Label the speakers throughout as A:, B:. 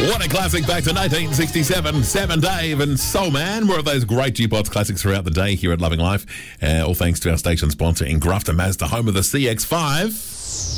A: What a classic back to 1967. Sam Dave and Soul Man. More of those great G-Pods classics throughout the day here at Loving Life. All thanks to our station sponsor in Grafton Mazda, home of the CX-5.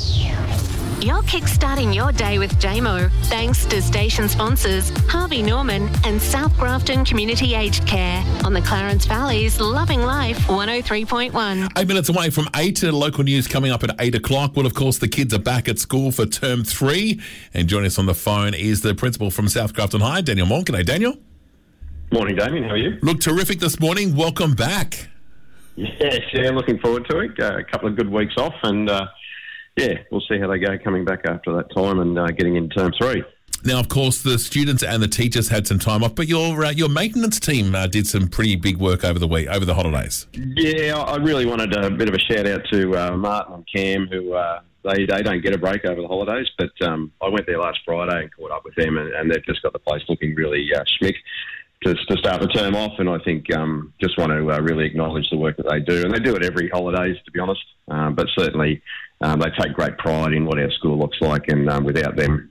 B: You're kickstarting your day with JMO, thanks to station sponsors Harvey Norman and South Grafton Community Aged Care on the Clarence Valley's Loving Life 103.1.
A: 8 minutes away from 8. Local news coming up at 8 o'clock. Well, of course, the kids are back at school for term 3. And joining us on the phone is the principal from South Grafton High, Daniel Moore. G'day, Daniel.
C: Morning, Damien. How are you?
A: Look terrific this morning. Welcome back.
C: Yes, looking forward to it. A couple of good weeks off and... we'll see how they go coming back after that time and getting into term 3.
A: Now, of course, the students and the teachers had some time off, but your maintenance team did some pretty big work over the holidays.
C: Yeah, I really wanted a bit of a shout out to Martin and Cam, who they don't get a break over the holidays, but I went there last Friday and caught up with them, and they've just got the place looking really schmick to start the term off, and I think just want to really acknowledge the work that they do, and they do it every holidays, to be honest, but certainly they take great pride in what our school looks like, and without them,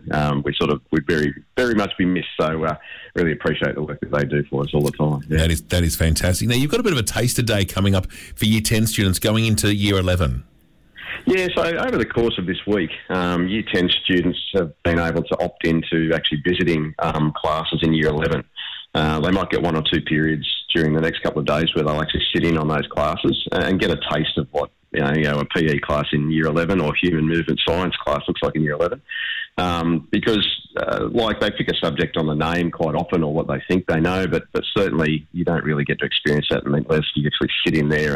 C: we'd very, very much be missed. So really appreciate the work that they do for us all the time. Yeah.
A: That is fantastic. Now, you've got a bit of a taster day coming up for Year 10 students going into Year 11.
C: Yeah, so over the course of this week, Year 10 students have been able to opt into actually visiting classes in Year 11. They might get 1 or 2 periods during the next couple of days where they'll actually sit in on those classes and get a taste of what a PE class in Year 11 or human movement science class looks like in Year 11. Because they pick a subject on the name quite often or what they think they know, but certainly you don't really get to experience that unless you actually sit in there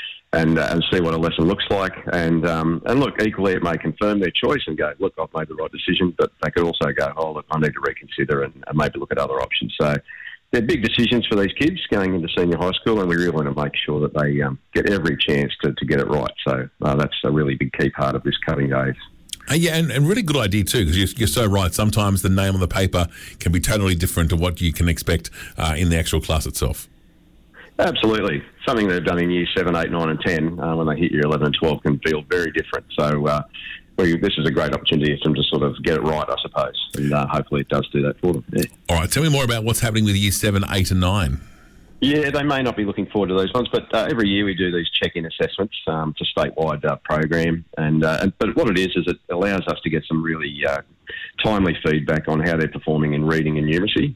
C: and see what a lesson looks like. And look, equally it may confirm their choice and go, look, I've made the right decision, but they could also go, oh, look, I need to reconsider and maybe look at other options. So they're big decisions for these kids going into senior high school, and we really want to make sure that they get every chance to get it right. So that's a really big key part of this coming days.
A: Yeah, and really good idea too, because you're so right. Sometimes the name on the paper can be totally different to what you can expect in the actual class itself.
C: Absolutely. Something they've done in Year 7, 8, 9 and 10 when they hit Year 11 and 12 can feel very different. So this is a great opportunity for them to sort of get it right, I suppose. And hopefully it does do that for them. Yeah.
A: All right, tell me more about what's happening with Year 7, 8 and 9.
C: Yeah, they may not be looking forward to those ones, but every year we do these check-in assessments. It's a statewide program, but what it is it allows us to get some really timely feedback on how they're performing in reading and numeracy,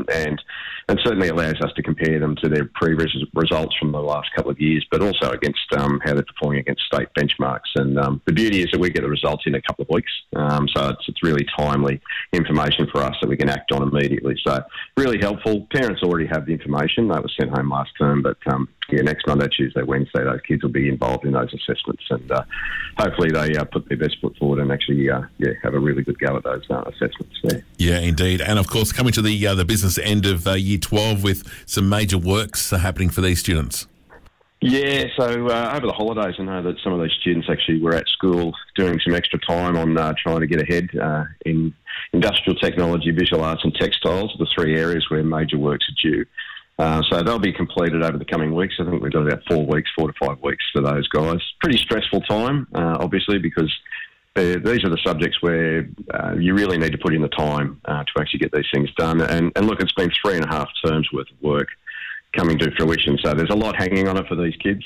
C: and certainly allows us to compare them to their previous results from the last couple of years, but also against how they're performing against state benchmarks. And the beauty is that we get the results in a couple of weeks, so it's really timely information for us that we can act on immediately. So really helpful. Parents already have the information. That was sent home last term, but next Monday, Tuesday, Wednesday, those kids will be involved in those assessments, and hopefully they put their best foot forward and actually have a really good go at those assessments there.
A: Yeah, indeed. And of course, coming to the business end of Year 12 with some major works happening for these students.
C: Yeah, so over the holidays, I know that some of these students actually were at school doing some extra time on trying to get ahead in industrial technology, visual arts and textiles, the 3 areas where major works are due. So they'll be completed over the coming weeks. I think we've got about 4 to 5 weeks for those guys. Pretty stressful time, obviously, because these are the subjects where you really need to put in the time to actually get these things done. And look, it's been 3.5 terms worth of work coming to fruition. So there's a lot hanging on it for these kids.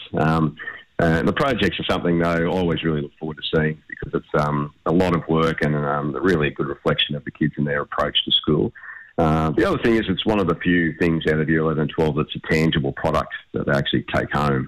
C: The projects are something, though, I always really look forward to seeing because it's a lot of work and really a good reflection of the kids and their approach to school. The other thing is it's one of the few things out of Year 11 and 12 that's a tangible product that they actually take home,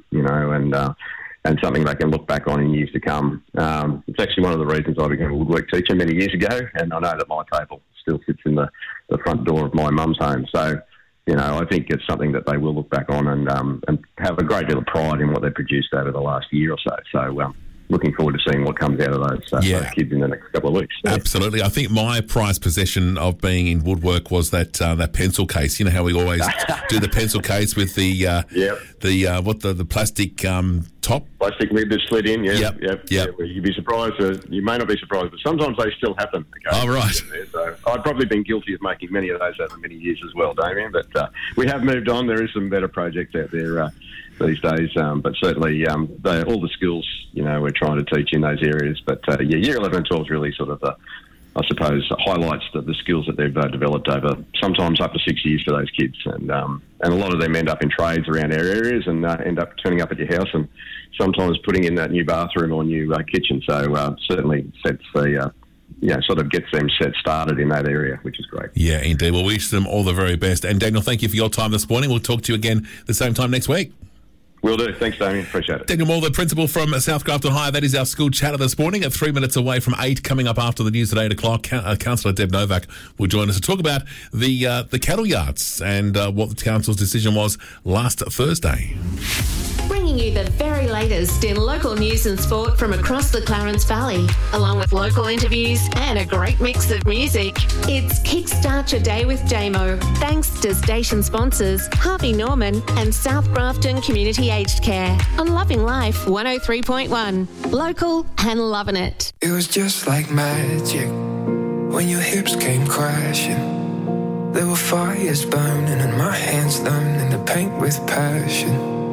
C: and something they can look back on in years to come. It's actually one of the reasons I became a woodwork teacher many years ago, and I know that my table still sits in the front door of my mum's home. So, I think it's something that they will look back on and have a great deal of pride in what they've produced over the last year or so. So, looking forward to seeing what comes out of those kids in the next couple of weeks.
A: Absolutely. I think my prized possession of being in woodwork was that pencil case. You know how we always do the pencil case with the plastic top?
C: Plastic lid that's slid in,
A: Yep.
C: You'd be surprised. You may not be surprised, but sometimes they still happen.
A: Oh, right.
C: So I've probably been guilty of making many of those over many years as well, Damien, but we have moved on. There is some better projects out there these days, but certainly all the skills, we're trying to teach in those areas. But Year 11 and 12 is really sort of I suppose, highlights the skills that they've developed over sometimes up to 6 years for those kids. And a lot of them end up in trades around our areas and end up turning up at your house and sometimes putting in that new bathroom or new kitchen. So certainly sets the... sort of gets them started in that area, which is great.
A: Yeah, indeed. We'll wish them all the very best. And Daniel, thank you for your time this morning. We'll talk to you again the same time next week.
C: Will do. Thanks, Damien. Appreciate it.
A: Daniel Moore, the principal from South Grafton High. That is our school chatter this morning at 3 minutes away from 8. Coming up after the news at 8 o'clock, Councillor Deb Novak will join us to talk about the cattle yards and what the council's decision was last Thursday.
B: Bringing you the very latest in local news and sport from across the Clarence Valley, along with local interviews and a great mix of music. It's Kickstart Your Day with JMO, thanks to station sponsors Harvey Norman and South Grafton Community Aged Care on Loving Life 103.1. Local and loving it.
D: It was just like magic when your hips came crashing. There were fires burning and my hands learning to paint with passion.